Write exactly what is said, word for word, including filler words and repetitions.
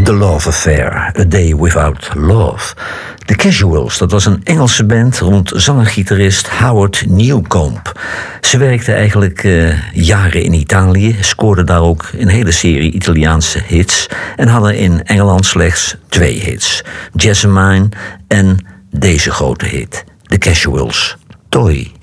The Love Affair, A Day Without Love. The Casuals, dat was een Engelse band rond zanger-gitarist Howard Newcomb. Ze werkte eigenlijk uh, jaren in Italië, scoorden daar ook een hele serie Italiaanse hits en hadden in Engeland slechts twee hits. Jessamine en deze grote hit, The Casuals, Toy.